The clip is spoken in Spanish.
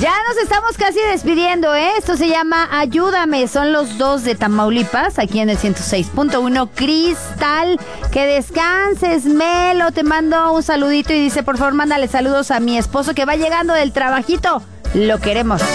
Ya nos estamos casi despidiendo, ¿eh? Esto se llama Ayúdame. Son los dos de Tamaulipas, aquí en el 106.1. Cristal, que descanses. Melo, te mando un saludito y dice, por favor, mándale saludos a mi esposo que va llegando del trabajito. Lo queremos.